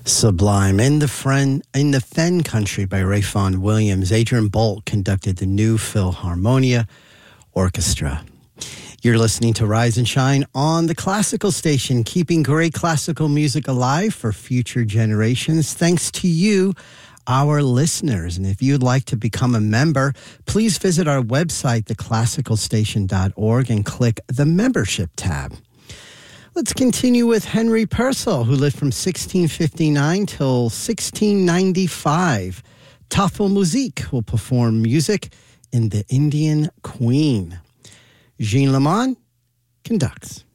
Sublime. In the Fen Country by Ray Vaughan Williams, Adrian Bolt conducted the New Philharmonia Orchestra. You're listening to Rise and Shine on the Classical Station, keeping great classical music alive for future generations. Thanks to you, our listeners. And if you'd like to become a member, please visit our website, theclassicalstation.org, and click the membership tab. Let's continue with Henry Purcell, who lived from 1659 till 1695. Tafelmusik will perform music in The Indian Queen. Jean Lamont conducts.